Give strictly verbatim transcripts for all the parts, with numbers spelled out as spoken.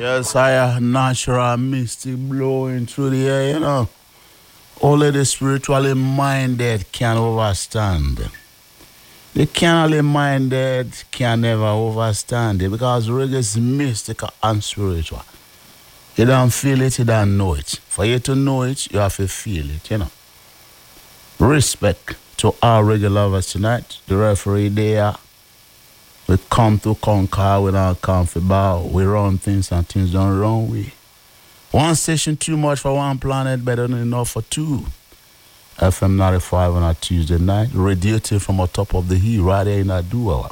Yes, I a natural mystic blowing through the air, you know. Only the spiritually minded can overstand. The carnally minded can never overstand it because reggae is mystical and spiritual. You don't feel it, you don't know it. For you to know it, you have to feel it, you know. Respect to our reggae lovers tonight. The referee there. We come to conquer, we don't come for bow. We run things and things don't run we. One station too much for one planet, better than enough for two. F M ninety-five on a Tuesday night, radiating from on top of the hill right there in that duo.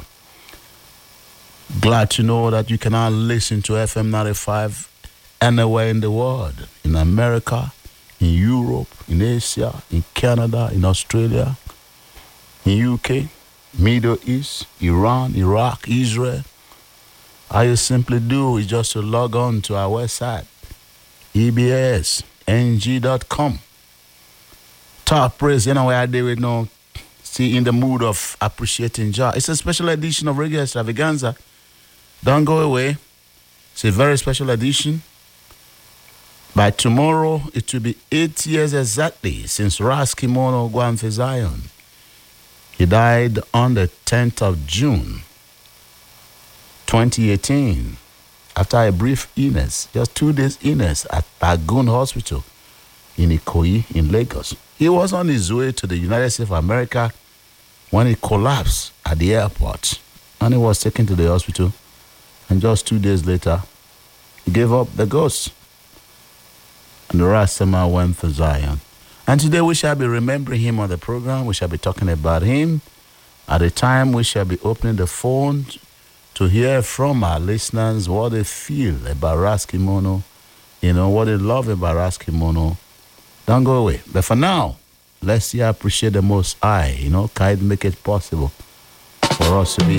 Glad to know that you can now listen to F M ninety-five anywhere in the world. In America, in Europe, in Asia, in Canada, in Australia, in U K, Middle East, Iran, Iraq, Israel. All you simply do is just to log on to our website, E B S N G dot com. Top praise, you know what I do with now. See, in the mood of appreciating Jah. It's a special edition of Reggae Extravaganza. Don't go away. It's a very special edition. By tomorrow, it will be eight years exactly since Ras Kimono gone for Zion. He died on the tenth of June, twenty eighteen, after a brief illness, just two days illness at Bagun Hospital in Ikoyi in Lagos. He was on his way to the United States of America when he collapsed at the airport, and he was taken to the hospital, and just two days later, he gave up the ghost, and the Rastama went to Zion. And today we shall be remembering him on the program. We shall be talking about him. At the time, we shall be opening the phone to hear from our listeners what they feel about Ras Kimono, you know, what they love about Ras Kimono. Don't go away. But for now, let's see, appreciate the Most High, you know, kind make it possible for us to be